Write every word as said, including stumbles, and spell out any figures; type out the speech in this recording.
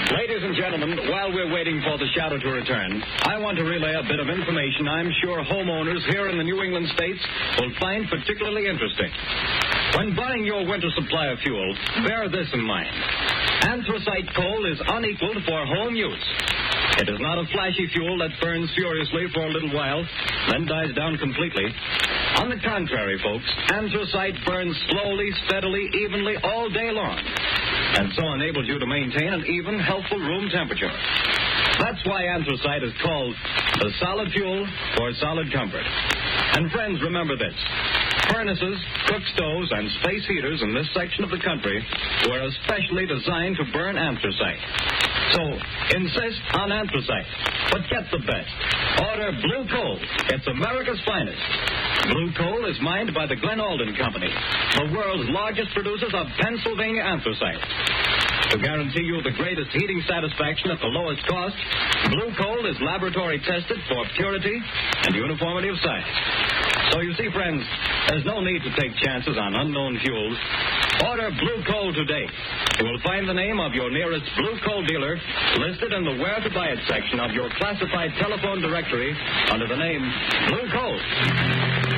Ladies and gentlemen, while we're waiting for the shadow to return, I want to relay a bit of information I'm sure homeowners here in the New England states will find particularly interesting. When buying your winter supply of fuel, bear this in mind. Anthracite coal is unequaled for home use. It is not a flashy fuel that burns furiously for a little while, then dies down completely. On the contrary, folks, anthracite burns slowly, steadily, evenly all day long, and so enables you to maintain an even, healthful room temperature. That's why anthracite is called the solid fuel for solid comfort. And friends, remember this. Furnaces, cook stoves, and space heaters in this section of the country were especially designed to burn anthracite. So, insist on anthracite. But get the best. Order blue coal. It's America's finest. Blue coal is mined by the Glen Alden Company, the world's largest producers of Pennsylvania anthracite. To guarantee you the greatest heating satisfaction at the lowest cost, blue coal is laboratory tested for purity and uniformity of size. So you see, friends, there's no need to take chances on unknown fuels. Order blue coal today. You will find the name of your nearest blue coal dealer listed in the Where to Buy It section of your classified telephone directory under the name Blue Coal.